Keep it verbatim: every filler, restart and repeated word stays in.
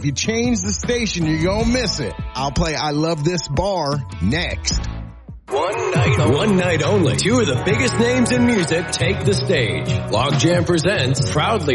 If you change the station, you're going to miss it. I'll play I Love This Bar next. One night, one night only. Two of the biggest names in music take the stage. Logjam presents, proudly